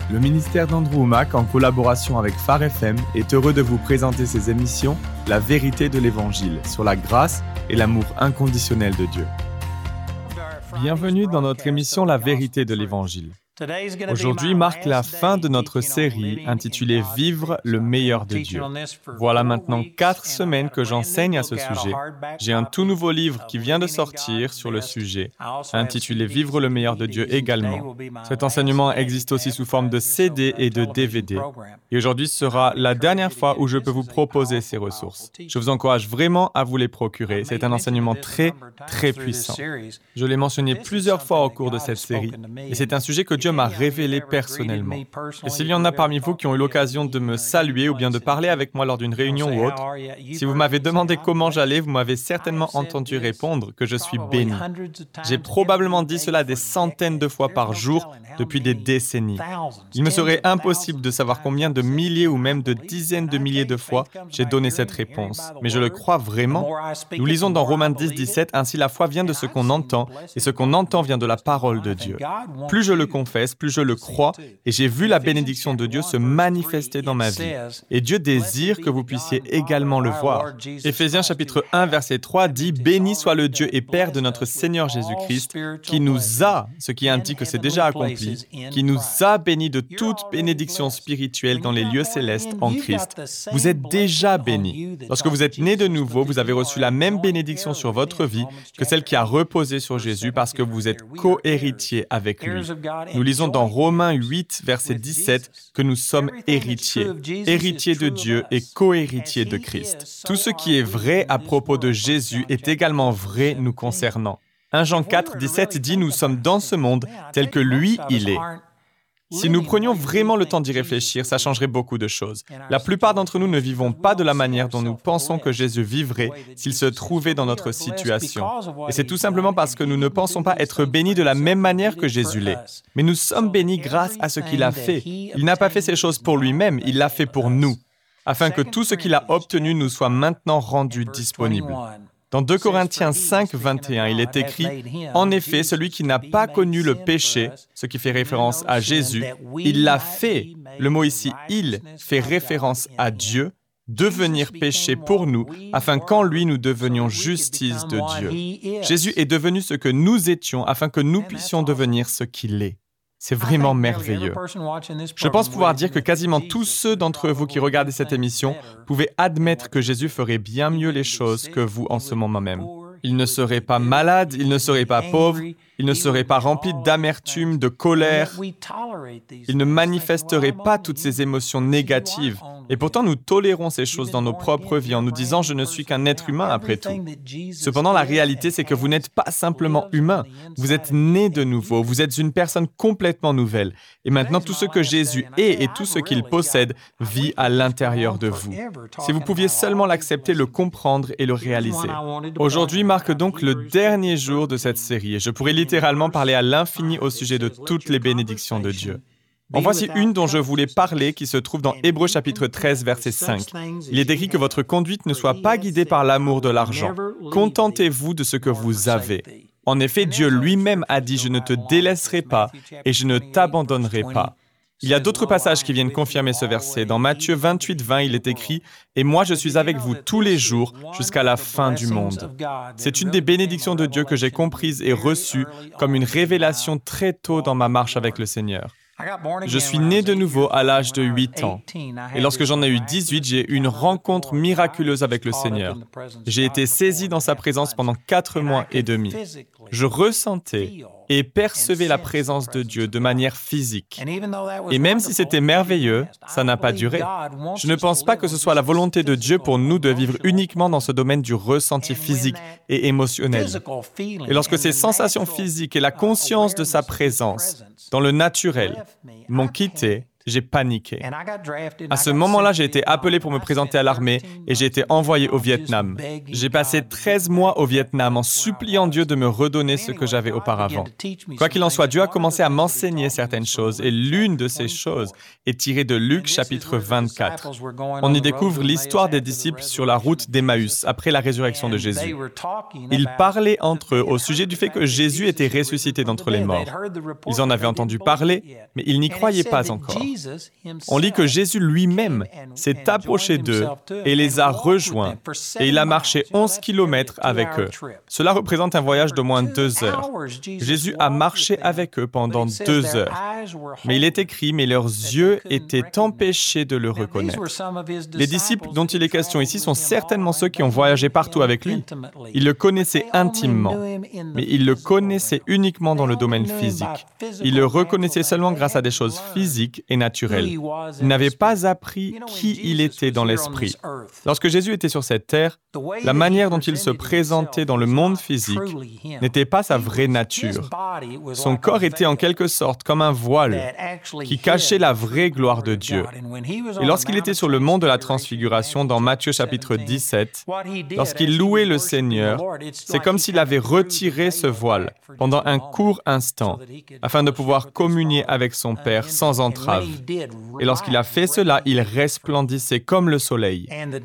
Le ministère d'Andrew Wommack, en collaboration avec Phare FM, est heureux de vous présenter ses émissions « La vérité de l'Évangile » sur la grâce et l'amour inconditionnel de Dieu. Bienvenue dans notre émission « La vérité de l'Évangile ». Aujourd'hui marque la fin de notre série intitulée « Vivre le meilleur de Dieu ». Voilà maintenant 4 semaines que j'enseigne à ce sujet. J'ai un tout nouveau livre qui vient de sortir sur le sujet, intitulé « Vivre le meilleur de Dieu » également. Cet enseignement existe aussi sous forme de CD et de DVD. Et aujourd'hui sera la dernière fois où je peux vous proposer ces ressources. Je vous encourage vraiment à vous les procurer. C'est un enseignement très, très puissant. Je l'ai mentionné plusieurs fois au cours de cette série, et c'est un sujet que Dieu m'a révélé personnellement. Et s'il y en a parmi vous qui ont eu l'occasion de me saluer ou bien de parler avec moi lors d'une réunion ou autre, si vous m'avez demandé comment j'allais, vous m'avez certainement entendu répondre que je suis béni. J'ai probablement dit cela des centaines de fois par jour depuis des décennies. Il me serait impossible de savoir combien de milliers ou même de dizaines de milliers de fois j'ai donné cette réponse. Mais je le crois vraiment. Nous lisons dans Romains 10, 17, « Ainsi la foi vient de ce qu'on entend, et ce qu'on entend vient de la parole de Dieu. » Plus je le confesse, plus je le crois, et j'ai vu la bénédiction de Dieu se manifester dans ma vie. Et Dieu désire que vous puissiez également le voir. Éphésiens chapitre 1, verset 3 dit « Béni soit le Dieu et Père de notre Seigneur Jésus-Christ, qui nous a, ce qui indique que c'est déjà accompli, qui nous a bénis de toute bénédiction spirituelle dans les lieux célestes en Christ. » Vous êtes déjà bénis. Lorsque vous êtes né de nouveau, vous avez reçu la même bénédiction sur votre vie que celle qui a reposé sur Jésus parce que vous êtes co-héritier avec lui. Nous lisons dans Romains 8, verset 17, que nous sommes héritiers, héritiers de Dieu et co-héritiers de Christ. Tout ce qui est vrai à propos de Jésus est également vrai nous concernant. 1 Jean 4, 17 dit « Nous sommes dans ce monde tel que lui, il est ». Si nous prenions vraiment le temps d'y réfléchir, ça changerait beaucoup de choses. La plupart d'entre nous ne vivons pas de la manière dont nous pensons que Jésus vivrait s'il se trouvait dans notre situation. Et c'est tout simplement parce que nous ne pensons pas être bénis de la même manière que Jésus l'est. Mais nous sommes bénis grâce à ce qu'il a fait. Il n'a pas fait ces choses pour lui-même, il l'a fait pour nous, afin que tout ce qu'il a obtenu nous soit maintenant rendu disponible. Dans 2 Corinthiens 5, 21, il est écrit « En effet, celui qui n'a pas connu le péché, ce qui fait référence à Jésus, il l'a fait. » Le mot ici « il » fait référence à Dieu, devenir péché pour nous, afin qu'en lui nous devenions justice de Dieu. Jésus est devenu ce que nous étions, afin que nous puissions devenir ce qu'il est. C'est vraiment merveilleux. Je pense pouvoir dire que quasiment tous ceux d'entre vous qui regardez cette émission pouvaient admettre que Jésus ferait bien mieux les choses que vous en ce moment même. Il ne serait pas malade, il ne serait pas pauvre, il ne serait pas rempli d'amertume, de colère. Il ne manifesterait pas toutes ces émotions négatives. Et pourtant, nous tolérons ces choses dans nos propres vies en nous disant « je ne suis qu'un être humain après tout ». Cependant, la réalité, c'est que vous n'êtes pas simplement humain. Vous êtes né de nouveau, vous êtes une personne complètement nouvelle. Et maintenant, tout ce que Jésus est et tout ce qu'il possède vit à l'intérieur de vous. Si vous pouviez seulement l'accepter, le comprendre et le réaliser. Aujourd'hui marque donc le dernier jour de cette série et je pourrais littéralement parler à l'infini au sujet de toutes les bénédictions de Dieu. En voici une dont je voulais parler qui se trouve dans Hébreux chapitre 13, verset 5. Il est écrit que votre conduite ne soit pas guidée par l'amour de l'argent. Contentez-vous de ce que vous avez. En effet, Dieu lui-même a dit « Je ne te délaisserai pas et je ne t'abandonnerai pas ». Il y a d'autres passages qui viennent confirmer ce verset. Dans Matthieu 28, 20, il est écrit « Et moi, je suis avec vous tous les jours jusqu'à la fin du monde ». C'est une des bénédictions de Dieu que j'ai comprises et reçues comme une révélation très tôt dans ma marche avec le Seigneur. Je suis né de nouveau à l'âge de 8 ans. Et lorsque j'en ai eu 18, j'ai eu une rencontre miraculeuse avec le Seigneur. J'ai été saisi dans sa présence pendant 4 mois et demi. Je ressentais et percevais la présence de Dieu de manière physique. Et même si c'était merveilleux, ça n'a pas duré. Je ne pense pas que ce soit la volonté de Dieu pour nous de vivre uniquement dans ce domaine du ressenti physique et émotionnel. Et lorsque ces sensations physiques et la conscience de sa présence dans le naturel m'ont quitté, J'ai paniqué. À ce moment-là, j'ai été appelé pour me présenter à l'armée et j'ai été envoyé au Vietnam. J'ai passé 13 mois au Vietnam en suppliant Dieu de me redonner ce que j'avais auparavant. Quoi qu'il en soit, Dieu a commencé à m'enseigner certaines choses et l'une de ces choses est tirée de Luc chapitre 24. On y découvre l'histoire des disciples sur la route d'Emmaüs après la résurrection de Jésus. Ils parlaient entre eux au sujet du fait que Jésus était ressuscité d'entre les morts. Ils en avaient entendu parler, mais ils n'y croyaient pas encore. On lit que Jésus lui-même s'est approché d'eux et les a rejoints, et il a marché 11 kilomètres avec eux. Cela représente un voyage d'au moins 2 heures. Jésus a marché avec eux pendant 2 heures. Mais il est écrit, mais leurs yeux étaient empêchés de le reconnaître. Les disciples dont il est question ici sont certainement ceux qui ont voyagé partout avec lui. Ils le connaissaient intimement, mais ils le connaissaient uniquement dans le domaine physique. Ils le reconnaissaient seulement grâce à des choses physiques et naturelles. Ils n'avaient pas appris qui il était dans l'esprit. Lorsque Jésus était sur cette terre, la manière dont il se présentait dans le monde physique n'était pas sa vraie nature. Son corps était en quelque sorte comme un voile qui cachait la vraie gloire de Dieu. Et lorsqu'il était sur le mont de la Transfiguration dans Matthieu chapitre 17, lorsqu'il louait le Seigneur, c'est comme s'il avait retiré ce voile pendant un court instant afin de pouvoir communier avec son Père sans entrave. Et lorsqu'il a fait cela, il resplendissait comme le soleil.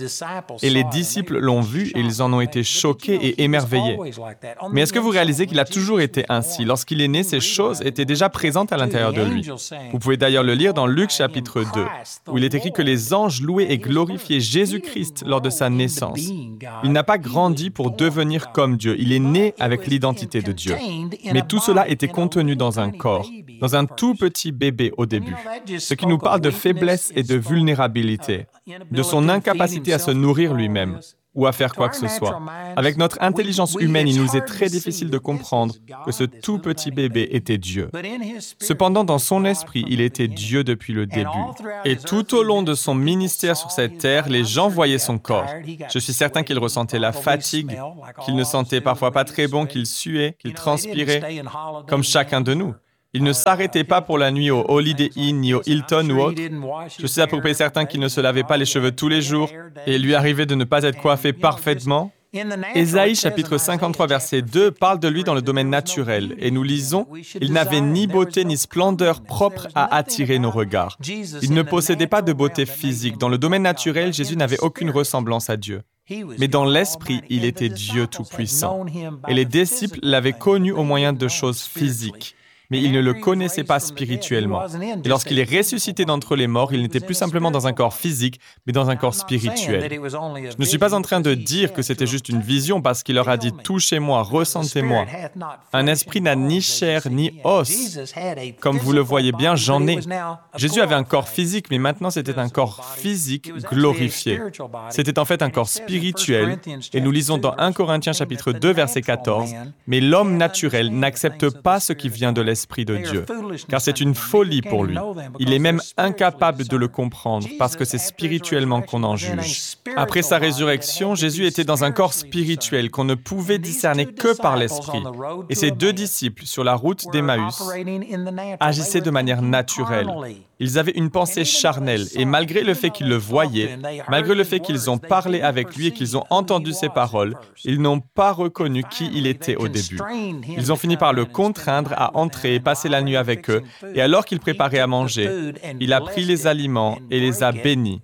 Et les disciples l'ont vu et ils en ont été choqués et émerveillés. Mais est-ce que vous réalisez qu'il a toujours été ainsi? Lorsqu'il est né, ces choses étaient déjà présentes à l'intérieur de lui. Vous pouvez d'ailleurs le lire dans Luc chapitre 2, où il est écrit que les anges louaient et glorifiaient Jésus-Christ lors de sa naissance. Il n'a pas grandi pour devenir comme Dieu. Il est né avec l'identité de Dieu. Mais tout cela était contenu dans un corps, dans un tout petit bébé au début. Ce qui nous parle de faiblesse et de vulnérabilité, de son incapacité à se nourrir lui-même ou à faire quoi que ce soit. Avec notre intelligence humaine, il nous est très difficile de comprendre que ce tout petit bébé était Dieu. Cependant, dans son esprit, il était Dieu depuis le début. Et tout au long de son ministère sur cette terre, les gens voyaient son corps. Je suis certain qu'il ressentait la fatigue, qu'il ne sentait parfois pas très bon, qu'il suait, qu'il transpirait, comme chacun de nous. Il ne s'arrêtait pas pour la nuit au Holiday Inn ni au Hilton ou autre. Je suis à peu près certain qu'il ne se lavait pas les cheveux tous les jours et il lui arrivait de ne pas être coiffé parfaitement. Ésaïe chapitre 53 verset 2 parle de lui dans le domaine naturel et nous lisons « Il n'avait ni beauté ni splendeur propre à attirer nos regards. Il ne possédait pas de beauté physique. Dans le domaine naturel, Jésus n'avait aucune ressemblance à Dieu. Mais dans l'esprit, il était Dieu tout-puissant. Et les disciples l'avaient connu au moyen de choses physiques. Mais il ne le connaissait pas spirituellement. Et lorsqu'il est ressuscité d'entre les morts, il n'était plus simplement dans un corps physique, mais dans un corps spirituel. Je ne suis pas en train de dire que c'était juste une vision parce qu'il leur a dit « Touchez-moi, ressentez-moi ». Un esprit n'a ni chair ni os. Comme vous le voyez bien, j'en ai. Jésus avait un corps physique, mais maintenant c'était un corps physique glorifié. C'était en fait un corps spirituel. Et nous lisons dans 1 Corinthiens chapitre 2, verset 14, « Mais l'homme naturel n'accepte pas ce qui vient de l'esprit de Dieu, car c'est une folie pour lui. Il est même incapable de le comprendre parce que c'est spirituellement qu'on en juge. » Après sa résurrection, Jésus était dans un corps spirituel qu'on ne pouvait discerner que par l'esprit. Et ses 2 disciples sur la route d'Emmaüs agissaient de manière naturelle. Ils avaient une pensée charnelle et malgré le fait qu'ils le voyaient, malgré le fait qu'ils ont parlé avec lui et qu'ils ont entendu ses paroles, ils n'ont pas reconnu qui il était au début. Ils ont fini par le contraindre à entrer et passer la nuit avec eux, et alors qu'il préparait à manger, il a pris les aliments et les a bénis.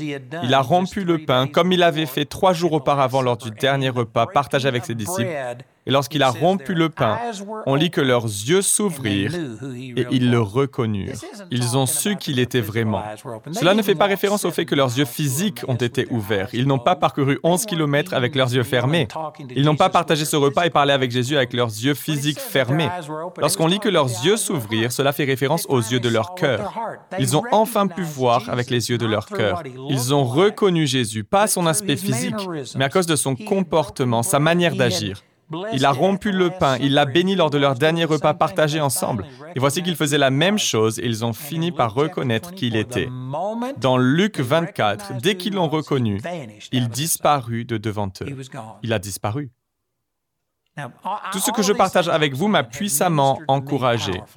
Il a rompu le pain comme il avait fait 3 jours auparavant lors du dernier repas partagé avec ses disciples. Et lorsqu'il a rompu le pain, on lit que leurs yeux s'ouvrirent et ils le reconnurent. Ils ont su qu'il était vraiment. Cela ne fait pas référence au fait que leurs yeux physiques ont été ouverts. Ils n'ont pas parcouru 11 kilomètres avec leurs yeux fermés. Ils n'ont pas partagé ce repas et parlé avec Jésus avec leurs yeux physiques fermés. Lorsqu'on lit que leurs yeux s'ouvrirent, cela fait référence aux yeux de leur cœur. Ils ont enfin pu voir avec les yeux de leur cœur. Ils ont reconnu Jésus, pas à son aspect physique, mais à cause de son comportement, sa manière d'agir. Il a rompu le pain, il l'a béni lors de leur dernier repas partagé ensemble. Et voici qu'ils faisaient la même chose et ils ont fini par reconnaître qui il était. Dans Luc 24, dès qu'ils l'ont reconnu, il disparut de devant eux. Il a disparu. Tout ce que je partage avec vous m'a puissamment encouragé.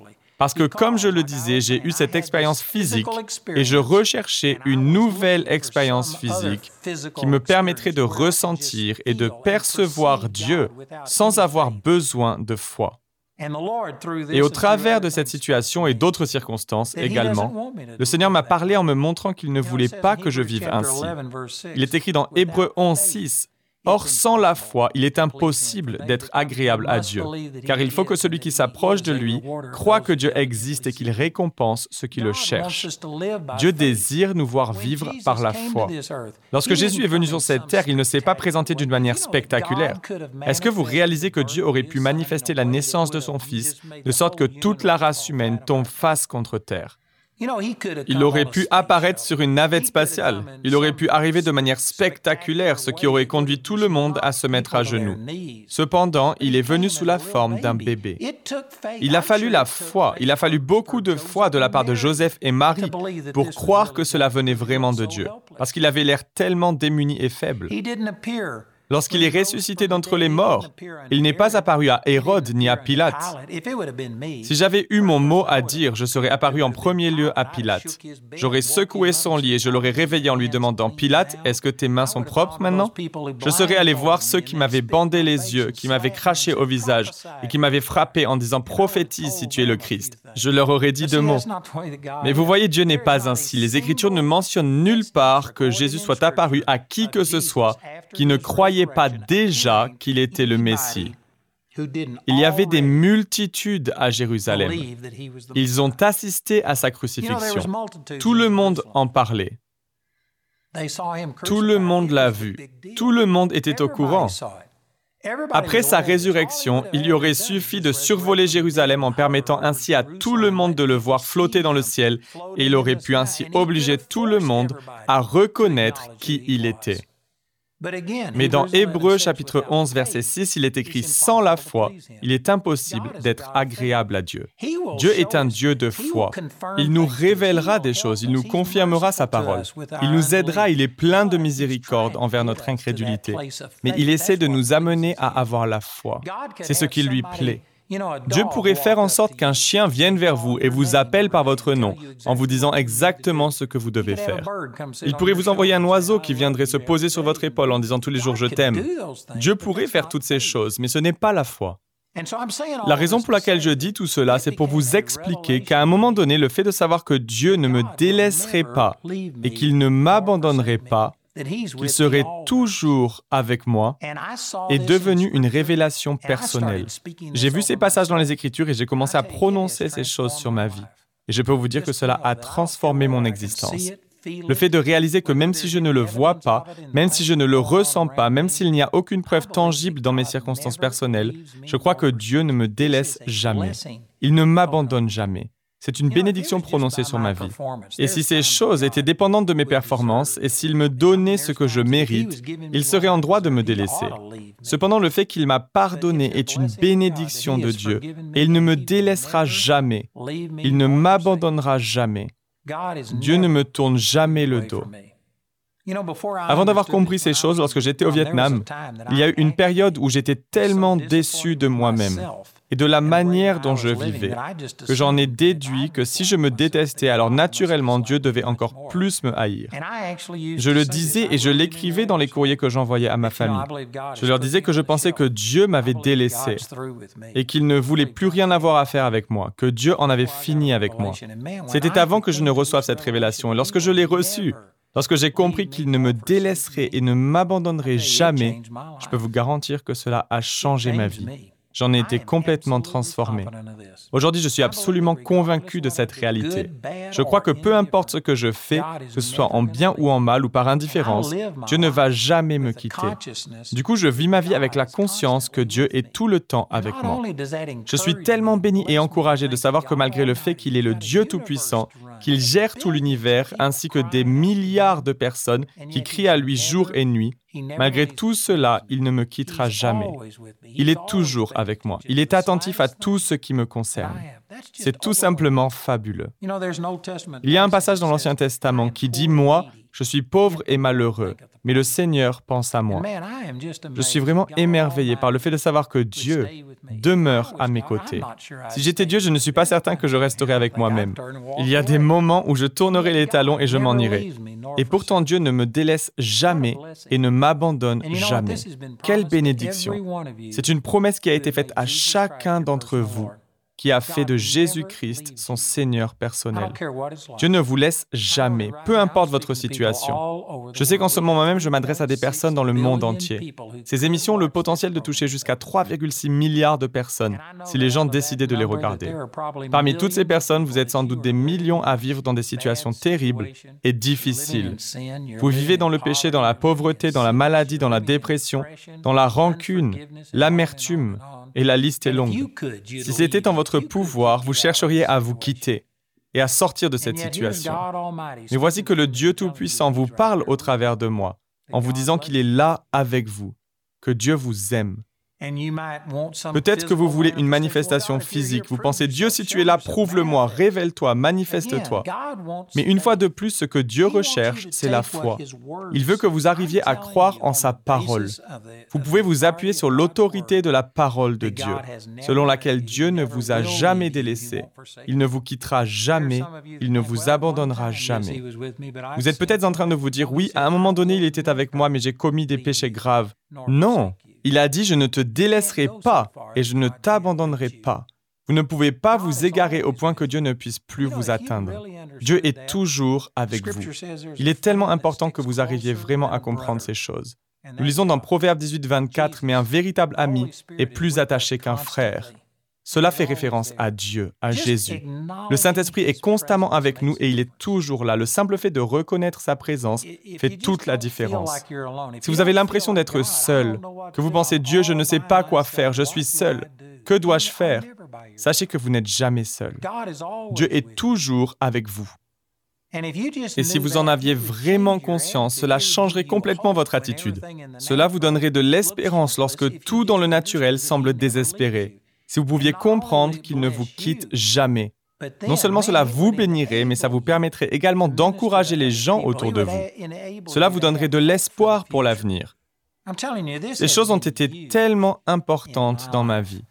Parce que, comme je le disais, j'ai eu cette expérience physique et je recherchais une nouvelle expérience physique qui me permettrait de ressentir et de percevoir Dieu sans avoir besoin de foi. Et au travers de cette situation et d'autres circonstances également, le Seigneur m'a parlé en me montrant qu'il ne voulait pas que je vive ainsi. Il est écrit dans Hébreux 11:6. Or, sans la foi, il est impossible d'être agréable à Dieu, car il faut que celui qui s'approche de lui croit que Dieu existe et qu'il récompense ceux qui le cherchent. Dieu désire nous voir vivre par la foi. Lorsque Jésus est venu sur cette terre, il ne s'est pas présenté d'une manière spectaculaire. Est-ce que vous réalisez que Dieu aurait pu manifester la naissance de son Fils, de sorte que toute la race humaine tombe face contre terre? Il aurait pu apparaître sur une navette spatiale. Il aurait pu arriver de manière spectaculaire, ce qui aurait conduit tout le monde à se mettre à genoux. Cependant, il est venu sous la forme d'un bébé. Il a fallu la foi, il a fallu beaucoup de foi de la part de Joseph et Marie pour croire que cela venait vraiment de Dieu, parce qu'il avait l'air tellement démuni et faible. Lorsqu'il est ressuscité d'entre les morts, il n'est pas apparu à Hérode ni à Pilate. Si j'avais eu mon mot à dire, je serais apparu en premier lieu à Pilate. J'aurais secoué son lit et je l'aurais réveillé en lui demandant « Pilate, est-ce que tes mains sont propres maintenant ?» Je serais allé voir ceux qui m'avaient bandé les yeux, qui m'avaient craché au visage et qui m'avaient frappé en disant « Prophétise si tu es le Christ ». Je leur aurais dit 2 mots. Mais vous voyez, Dieu n'est pas ainsi. Les Écritures ne mentionnent nulle part que Jésus soit apparu à qui que ce soit qui ne croyait pas déjà qu'il était le Messie. Il y avait des multitudes à Jérusalem. Ils ont assisté à sa crucifixion. Tout le monde en parlait. Tout le monde l'a vu. Tout le monde était au courant. Après sa résurrection, il y aurait suffi de survoler Jérusalem en permettant ainsi à tout le monde de le voir flotter dans le ciel, et il aurait pu ainsi obliger tout le monde à reconnaître qui il était. Mais dans Hébreux chapitre 11, verset 6, il est écrit « Sans la foi, il est impossible d'être agréable à Dieu. » Dieu est un Dieu de foi. Il nous révélera des choses, il nous confirmera sa parole. Il nous aidera, il est plein de miséricorde envers notre incrédulité. Mais il essaie de nous amener à avoir la foi. C'est ce qui lui plaît. Dieu pourrait faire en sorte qu'un chien vienne vers vous et vous appelle par votre nom, en vous disant exactement ce que vous devez faire. Il pourrait vous envoyer un oiseau qui viendrait se poser sur votre épaule en disant tous les jours « Je t'aime ». Dieu pourrait faire toutes ces choses, mais ce n'est pas la foi. La raison pour laquelle je dis tout cela, c'est pour vous expliquer qu'à un moment donné, le fait de savoir que Dieu ne me délaisserait pas et qu'il ne m'abandonnerait pas, qu'il serait toujours avec moi, est devenu une révélation personnelle. J'ai vu ces passages dans les Écritures et j'ai commencé à prononcer ces choses sur ma vie. Et je peux vous dire que cela a transformé mon existence. Le fait de réaliser que même si je ne le vois pas, même si je ne le ressens pas, même s'il n'y a aucune preuve tangible dans mes circonstances personnelles, je crois que Dieu ne me délaisse jamais. Il ne m'abandonne jamais. C'est une bénédiction prononcée sur ma vie. Et si ces choses étaient dépendantes de mes performances, et s'il me donnait ce que je mérite, il serait en droit de me délaisser. Cependant, le fait qu'il m'a pardonné est une bénédiction de Dieu, et il ne me délaissera jamais. Il ne m'abandonnera jamais. Dieu ne me tourne jamais le dos. Avant d'avoir compris ces choses, lorsque j'étais au Vietnam, il y a eu une période où j'étais tellement déçu de moi-même et de la manière dont je vivais, que j'en ai déduit que si je me détestais, alors naturellement Dieu devait encore plus me haïr. Je le disais et je l'écrivais dans les courriers que j'envoyais à ma famille. Je leur disais que je pensais que Dieu m'avait délaissé et qu'il ne voulait plus rien avoir à faire avec moi, que Dieu en avait fini avec moi. C'était avant que je ne reçoive cette révélation. Et lorsque je l'ai reçue, lorsque j'ai compris qu'il ne me délaisserait et ne m'abandonnerait jamais, je peux vous garantir que cela a changé ma vie. J'en ai été complètement transformé. Aujourd'hui, je suis absolument convaincu de cette réalité. Je crois que peu importe ce que je fais, que ce soit en bien ou en mal ou par indifférence, Dieu ne va jamais me quitter. Du coup, je vis ma vie avec la conscience que Dieu est tout le temps avec moi. Je suis tellement béni et encouragé de savoir que malgré le fait qu'il est le Dieu Tout-Puissant, qu'il gère tout l'univers ainsi que des milliards de personnes qui crient à lui jour et nuit, malgré tout cela, il ne me quittera jamais. Il est toujours avec moi. Il est attentif à tout ce qui me concerne. C'est tout simplement fabuleux. Il y a un passage dans l'Ancien Testament qui dit « Moi, Je suis pauvre et malheureux, mais le Seigneur pense à moi. Je suis vraiment émerveillé par le fait de savoir que Dieu demeure à mes côtés. Si j'étais Dieu, je ne suis pas certain que je resterais avec moi-même. Il y a des moments où je tournerai les talons et je m'en irai. Et pourtant, Dieu ne me délaisse jamais et ne m'abandonne jamais. Quelle bénédiction! C'est une promesse qui a été faite à chacun d'entre vous, qui a fait de Jésus-Christ son Seigneur personnel. Dieu ne vous laisse jamais, peu importe votre situation. Je sais qu'en ce moment même, je m'adresse à des personnes dans le monde entier. Ces émissions ont le potentiel de toucher jusqu'à 3,6 milliards de personnes, si les gens décidaient de les regarder. Parmi toutes ces personnes, vous êtes sans doute des millions à vivre dans des situations terribles et difficiles. Vous vivez dans le péché, dans la pauvreté, dans la maladie, dans la dépression, dans la rancune, l'amertume, et la liste est longue. Si c'était en votre pouvoir, vous chercheriez à vous quitter et à sortir de cette situation. Mais voici que le Dieu Tout-Puissant vous parle au travers de moi, en vous disant qu'il est là avec vous, que Dieu vous aime. Peut-être que vous voulez une manifestation physique. Vous pensez, Dieu, si tu es là, prouve-le-moi, révèle-toi, manifeste-toi. Mais une fois de plus, ce que Dieu recherche, c'est la foi. Il veut que vous arriviez à croire en sa parole. Vous pouvez vous appuyer sur l'autorité de la parole de Dieu, selon laquelle Dieu ne vous a jamais délaissé. Il ne vous quittera jamais, il ne vous abandonnera jamais. Vous êtes peut-être en train de vous dire, oui, à un moment donné, il était avec moi, mais j'ai commis des péchés graves. Non! Il a dit, je ne te délaisserai pas et je ne t'abandonnerai pas. Vous ne pouvez pas vous égarer au point que Dieu ne puisse plus vous atteindre. Dieu est toujours avec vous. Il est tellement important que vous arriviez vraiment à comprendre ces choses. Nous lisons dans Proverbe 18, 24, « Mais un véritable ami est plus attaché qu'un frère. » Cela fait référence à Dieu, à Jésus. Le Saint-Esprit est constamment avec nous et il est toujours là. Le simple fait de reconnaître sa présence fait toute la différence. Si vous avez l'impression d'être seul, que vous pensez « Dieu, je ne sais pas quoi faire, je suis seul, que dois-je faire ?» Sachez que vous n'êtes jamais seul. Dieu est toujours avec vous. Et si vous en aviez vraiment conscience, cela changerait complètement votre attitude. Cela vous donnerait de l'espérance lorsque tout dans le naturel semble désespéré. Si vous pouviez comprendre qu'il ne vous quitte jamais. Non seulement cela vous bénirait, mais ça vous permettrait également d'encourager les gens autour de vous. Cela vous donnerait de l'espoir pour l'avenir. Ces choses ont été tellement importantes dans ma vie.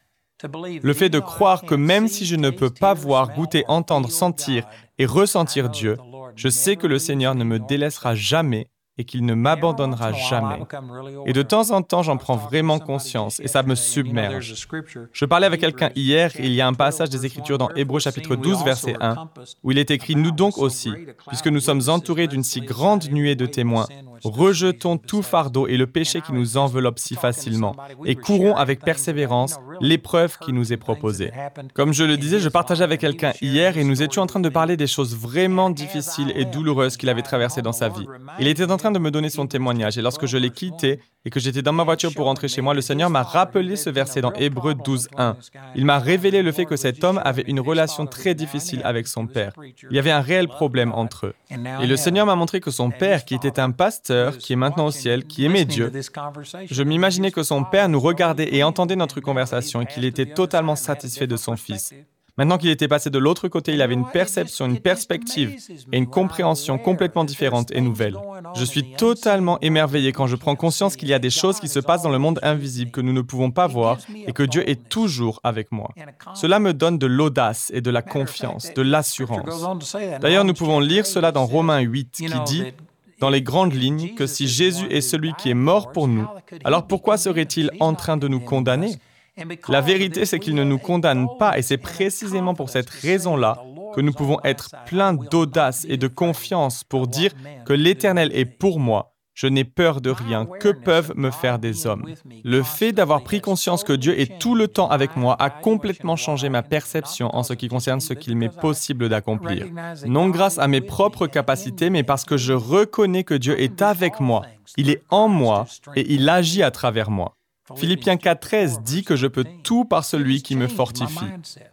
Le fait de croire que même si je ne peux pas voir, goûter, entendre, sentir et ressentir Dieu, je sais que le Seigneur ne me délaissera jamais et qu'il ne m'abandonnera jamais. Et de temps en temps, j'en prends vraiment conscience et ça me submerge. Je parlais avec quelqu'un hier et il y a un passage des Écritures dans Hébreux chapitre 12, verset 1, où il est écrit « Nous donc aussi, puisque nous sommes entourés d'une si grande nuée de témoins, rejetons tout fardeau et le péché qui nous enveloppe si facilement, et courons avec persévérance l'épreuve qui nous est proposée. » Comme je le disais, je partageais avec quelqu'un hier et nous étions en train de parler des choses vraiment difficiles et douloureuses qu'il avait traversées dans sa vie. Il était en train de me donner son témoignage et lorsque je l'ai quitté et que j'étais dans ma voiture pour rentrer chez moi, le Seigneur m'a rappelé ce verset dans Hébreux 12, 1. Il m'a révélé le fait que cet homme avait une relation très difficile avec son père. Il y avait un réel problème entre eux. Et le Seigneur m'a montré que son père, qui était un pasteur, qui est maintenant au ciel, qui aimait Dieu, je m'imaginais que son père nous regardait et entendait notre conversation et qu'il était totalement satisfait de son fils. Maintenant qu'il était passé de l'autre côté, il avait une perception, une perspective et une compréhension complètement différente et nouvelle. Je suis totalement émerveillé quand je prends conscience qu'il y a des choses qui se passent dans le monde invisible que nous ne pouvons pas voir et que Dieu est toujours avec moi. Cela me donne de l'audace et de la confiance, de l'assurance. D'ailleurs, nous pouvons lire cela dans Romains 8 qui dit, dans les grandes lignes, que si Jésus est celui qui est mort pour nous, alors pourquoi serait-il en train de nous condamner ? La vérité, c'est qu'il ne nous condamne pas et c'est précisément pour cette raison-là que nous pouvons être pleins d'audace et de confiance pour dire que l'Éternel est pour moi. Je n'ai peur de rien. Que peuvent me faire des hommes? Le fait d'avoir pris conscience que Dieu est tout le temps avec moi a complètement changé ma perception en ce qui concerne ce qu'il m'est possible d'accomplir. Non grâce à mes propres capacités, mais parce que je reconnais que Dieu est avec moi. Il est en moi et il agit à travers moi. Philippiens 4,13 dit que je peux tout par celui qui me fortifie.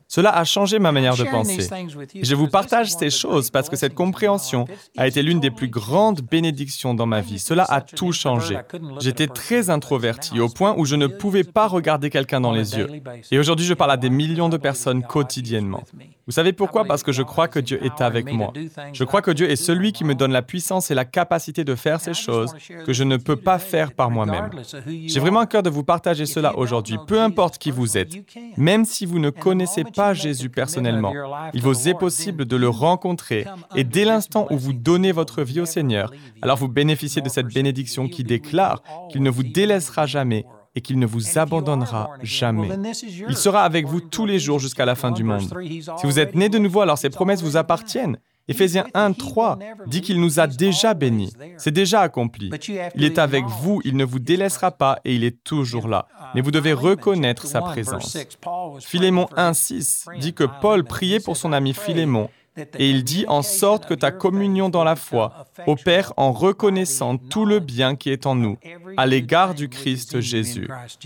Cela a changé ma manière de penser. Et je vous partage ces choses parce que cette compréhension a été l'une des plus grandes bénédictions dans ma vie. Cela a tout changé. J'étais très introverti au point où je ne pouvais pas regarder quelqu'un dans les yeux. Et aujourd'hui, je parle à des millions de personnes quotidiennement. Vous savez pourquoi? Parce que je crois que Dieu est avec moi. Je crois que Dieu est celui qui me donne la puissance et la capacité de faire ces choses que je ne peux pas faire par moi-même. J'ai vraiment à cœur de vous partager cela aujourd'hui, peu importe qui vous êtes. Même si vous ne connaissez pas Jésus personnellement, il vous est possible de le rencontrer et dès l'instant où vous donnez votre vie au Seigneur, alors vous bénéficiez de cette bénédiction qui déclare qu'il ne vous délaissera jamais et qu'il ne vous abandonnera jamais. Il sera avec vous tous les jours jusqu'à la fin du monde. Si vous êtes né de nouveau, alors ces promesses vous appartiennent. Éphésiens 1:3 dit qu'il nous a déjà bénis. C'est déjà accompli. Il est avec vous, il ne vous délaissera pas et il est toujours là. Mais vous devez reconnaître sa présence. Philémon 1:6 dit que Paul priait pour son ami Philémon et il dit en sorte que ta communion dans la foi opère en reconnaissant tout le bien qui est en nous à l'égard du Christ Jésus.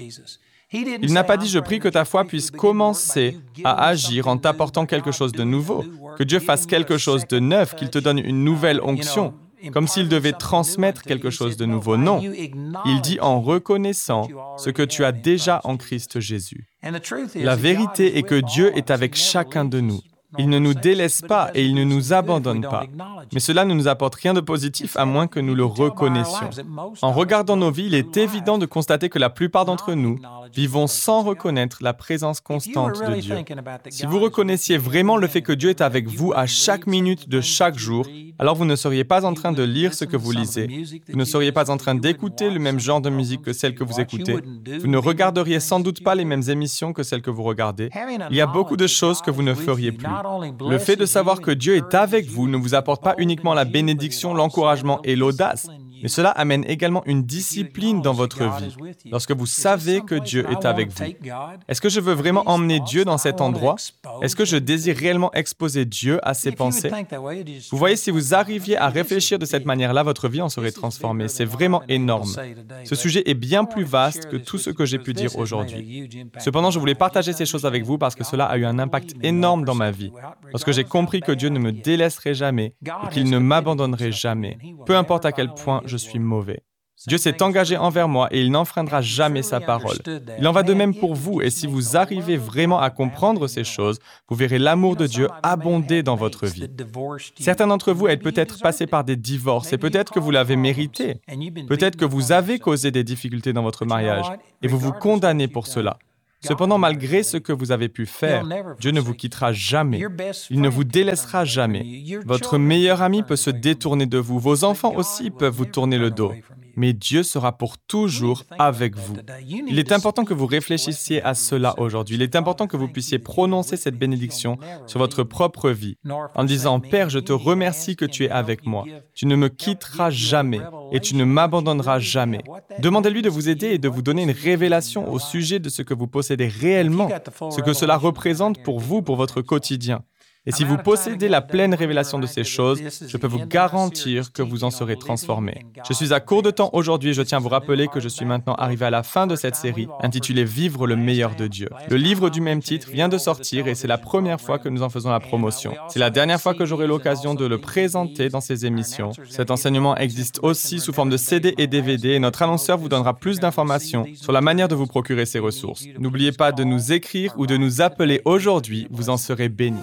Il n'a pas dit « Je prie que ta foi puisse commencer à agir en t'apportant quelque chose de nouveau, que Dieu fasse quelque chose de neuf, qu'il te donne une nouvelle onction, comme s'il devait transmettre quelque chose de nouveau. » Non, il dit en reconnaissant ce que tu as déjà en Christ Jésus. La vérité est que Dieu est avec chacun de nous. Il ne nous délaisse pas et il ne nous abandonne pas. Mais cela ne nous apporte rien de positif à moins que nous le reconnaissions. En regardant nos vies, il est évident de constater que la plupart d'entre nous vivons sans reconnaître la présence constante de Dieu. Si vous reconnaissiez vraiment le fait que Dieu est avec vous à chaque minute de chaque jour, alors vous ne seriez pas en train de lire ce que vous lisez. Vous ne seriez pas en train d'écouter le même genre de musique que celle que vous écoutez. Vous ne regarderiez sans doute pas les mêmes émissions que celles que vous regardez. Il y a beaucoup de choses que vous ne feriez plus. Le fait de savoir que Dieu est avec vous ne vous apporte pas uniquement la bénédiction, l'encouragement et l'audace, mais cela amène également une discipline dans votre vie. Lorsque vous savez que Dieu est avec vous. Est-ce que je veux vraiment emmener Dieu dans cet endroit? Est-ce que je désire réellement exposer Dieu à ses pensées? Vous voyez, si vous arriviez à réfléchir de cette manière-là, votre vie en serait transformée. C'est vraiment énorme. Ce sujet est bien plus vaste que tout ce que j'ai pu dire aujourd'hui. Cependant, je voulais partager ces choses avec vous parce que cela a eu un impact énorme dans ma vie. Lorsque j'ai compris que Dieu ne me délaisserait jamais et qu'il ne m'abandonnerait jamais, peu importe à quel point je suis mauvais. Dieu s'est engagé envers moi et il n'enfreindra jamais sa parole. Il en va de même pour vous et si vous arrivez vraiment à comprendre ces choses, vous verrez l'amour de Dieu abonder dans votre vie. Certains d'entre vous êtes peut-être passés par des divorces et peut-être que vous l'avez mérité. Peut-être que vous avez causé des difficultés dans votre mariage et vous vous condamnez pour cela. Cependant, malgré ce que vous avez pu faire, Dieu ne vous quittera jamais. Il ne vous délaissera jamais. Votre meilleur ami peut se détourner de vous. Vos enfants aussi peuvent vous tourner le dos. Mais Dieu sera pour toujours avec vous. Il est important que vous réfléchissiez à cela aujourd'hui. Il est important que vous puissiez prononcer cette bénédiction sur votre propre vie en disant « Père, je te remercie que tu es avec moi. Tu ne me quitteras jamais et tu ne m'abandonneras jamais. » Demandez-lui de vous aider et de vous donner une révélation au sujet de ce que vous possédez réellement, ce que cela représente pour vous, pour votre quotidien. Et si vous possédez la pleine révélation de ces choses, je peux vous garantir que vous en serez transformés. Je suis à court de temps aujourd'hui et je tiens à vous rappeler que je suis maintenant arrivé à la fin de cette série intitulée « Vivre le meilleur de Dieu ». Le livre du même titre vient de sortir et c'est la première fois que nous en faisons la promotion. C'est la dernière fois que j'aurai l'occasion de le présenter dans ces émissions. Cet enseignement existe aussi sous forme de CD et DVD et notre annonceur vous donnera plus d'informations sur la manière de vous procurer ces ressources. N'oubliez pas de nous écrire ou de nous appeler aujourd'hui, vous en serez bénis.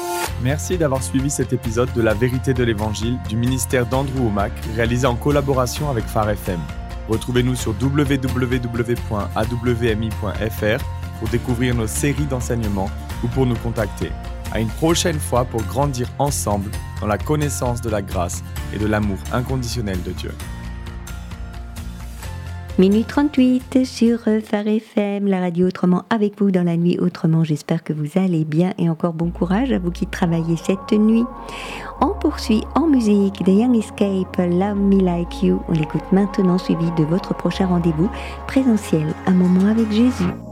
Merci d'avoir suivi cet épisode de La Vérité de l'Évangile du ministère d'Andrew Wommack, réalisé en collaboration avec Phare FM. Retrouvez-nous sur www.awmi.fr pour découvrir nos séries d'enseignements ou pour nous contacter. À une prochaine fois pour grandir ensemble dans la connaissance de la grâce et de l'amour inconditionnel de Dieu. Minute 38 sur Phare FM, la radio autrement avec vous dans la nuit autrement. J'espère que vous allez bien et encore bon courage à vous qui travaillez cette nuit. On poursuit en musique The Young Escape, Love Me Like You. On l'écoute maintenant suivi de votre prochain rendez-vous présentiel, un moment avec Jésus.